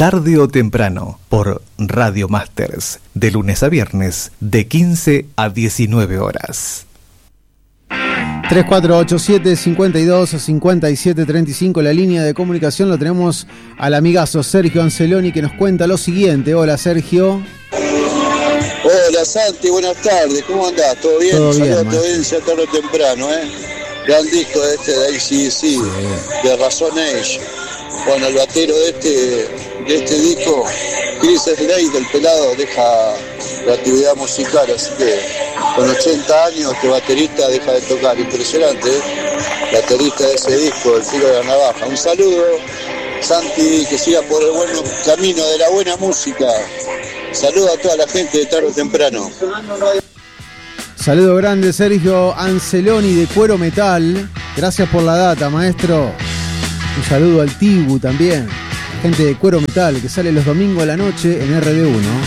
Tarde o temprano, por Radio Masters, de lunes a viernes, de 15 a 19 horas. 3487-52-5735, la línea de comunicación. Lo tenemos al amigazo Sergio Anceloni, que nos cuenta lo siguiente. Hola, Sergio. Hola, Santi, buenas tardes. ¿Cómo andás? ¿Todo bien? Todo bien, saludos a tu audiencia tarde o temprano, Gran disco de AC/DC, de Razón Age. Bueno, el batero de este disco, Chris Slade, el pelado, deja la actividad musical, así que con 80 años este baterista deja de tocar. Impresionante, baterista de ese disco, El filo de la navaja. Un saludo, Santi, que siga por el buen camino de la buena música. Saludo a toda la gente de tarde o temprano. Saludo grande, Sergio Anceloni de Cuero Metal. Gracias por la data, maestro. Un saludo al Tibu también, gente de Cuero Metal, que sale los domingos a la noche en RD1.